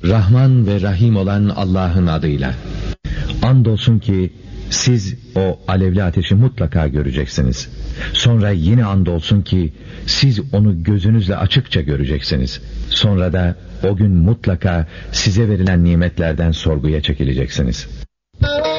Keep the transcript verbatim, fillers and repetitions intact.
Rahman ve Rahim olan Allah'ın adıyla. Andolsun ki siz o alevli ateşi mutlaka göreceksiniz. Sonra yine andolsun ki siz onu gözünüzle açıkça göreceksiniz. Sonra da o gün mutlaka size verilen nimetlerden sorguya çekileceksiniz.